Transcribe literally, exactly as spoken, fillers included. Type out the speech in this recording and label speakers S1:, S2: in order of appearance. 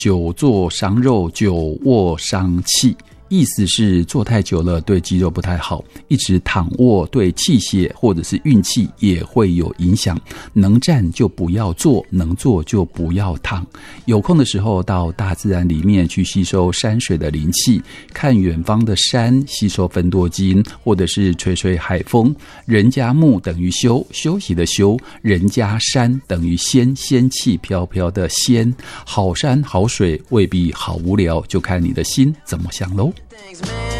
S1: 久坐伤肉，久卧伤气。意思是坐太久了对肌肉不太好，一直躺卧对气血或者是运气也会有影响。能站就不要坐，能坐就不要躺。有空的时候到大自然里面去吸收山水的灵气，看远方的山，吸收芬多精，或者是吹吹海风。人家木等于休，休息的休；人家山等于仙，仙气飘飘的仙。好山好水未必好无聊，就看你的心怎么想咯。